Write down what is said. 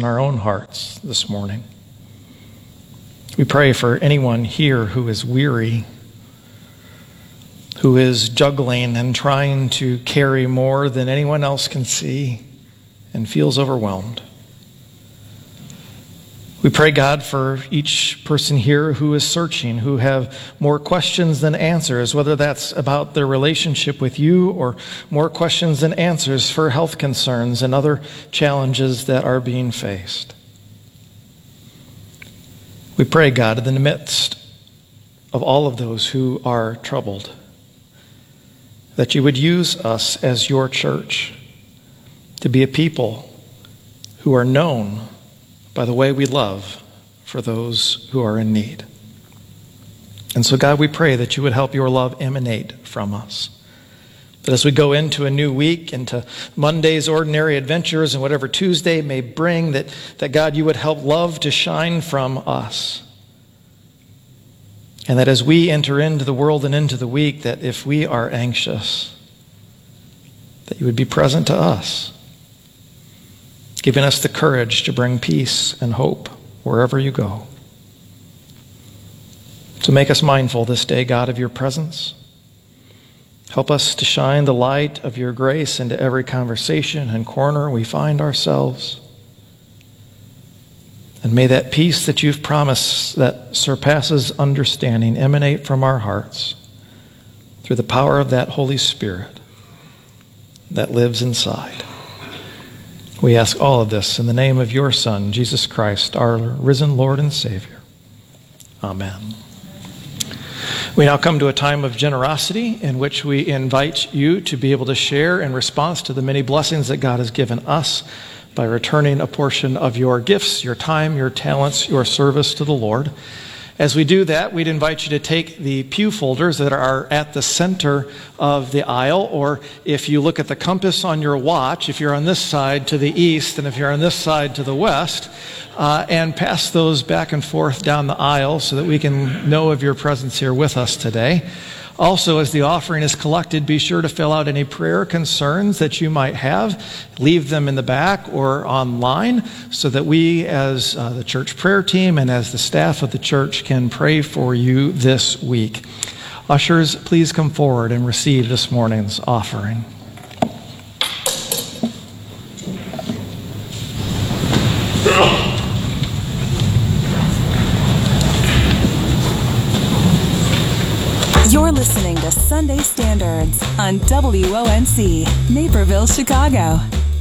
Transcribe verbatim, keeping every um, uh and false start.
on our own hearts this morning. We pray for anyone here who is weary, who is juggling and trying to carry more than anyone else can see and feels overwhelmed. We pray, God, for each person here who is searching, who have more questions than answers, whether that's about their relationship with you or more questions than answers for health concerns and other challenges that are being faced. We pray, God, in the midst of all of those who are troubled, that you would use us as your church to be a people who are known by the way we love for those who are in need. And so, God, we pray that you would help your love emanate from us. That as we go into a new week, into Monday's ordinary adventures and whatever Tuesday may bring, that, that God, you would help love to shine from us. And that as we enter into the world and into the week, that if we are anxious, that you would be present to us, giving us the courage to bring peace and hope wherever you go. So make us mindful this day, God, of your presence. Help us to shine the light of your grace into every conversation and corner we find ourselves. And may that peace that you've promised that surpasses understanding emanate from our hearts through the power of that Holy Spirit that lives inside. We ask all of this in the name of your Son, Jesus Christ, our risen Lord and Savior. Amen. We now come to a time of generosity in which we invite you to be able to share in response to the many blessings that God has given us by returning a portion of your gifts, your time, your talents, your service to the Lord. As we do that, we'd invite you to take the pew folders that are at the center of the aisle, or if you look at the compass on your watch, if you're on this side to the east and if you're on this side to the west, uh, and pass those back and forth down the aisle so that we can know of your presence here with us today. Also, as the offering is collected, be sure to fill out any prayer concerns that you might have. Leave them in the back or online so that we as uh, the church prayer team and as the staff of the church can pray for you this week. Ushers, please come forward and receive this morning's offering. You're listening to Sunday Standards on W O N C, Naperville, Chicago.